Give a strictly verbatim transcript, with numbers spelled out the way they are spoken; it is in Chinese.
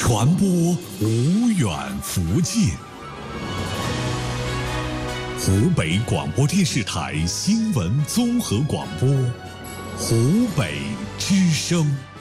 传播无远弗届。湖北广播电视台新闻综合广播，湖北之声。